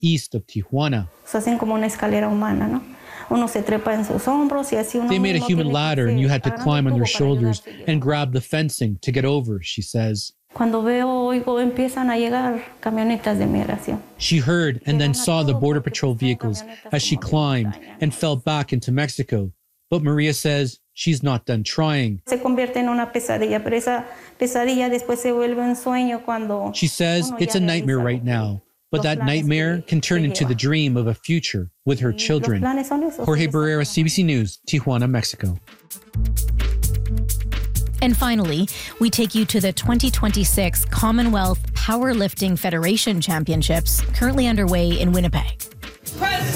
east of Tijuana. Hacen como una escalera humana, ¿no? Uno se trepa en sus hombros y así uno. They made a mismo human tiene que ladder and you had to agarrando climb el on their tubo para shoulders ayudarse a and llegar. grab the fencing to get over, she says. Cuando oigo, empiezan a llegar camionetas de migración. She heard and then saw the Border Patrol vehicles as she climbed and fell back into Mexico. But Maria says she's not done trying. Se convierte en una pesadilla, pero esa pesadilla después se vuelve un sueño cuando. She says it's a nightmare right now, but that nightmare can turn into the dream of a future with her children. Jorge Barrera, CBC News, Tijuana, Mexico. And finally, we take you to the 2026 Commonwealth Powerlifting Federation Championships, currently underway in Winnipeg. President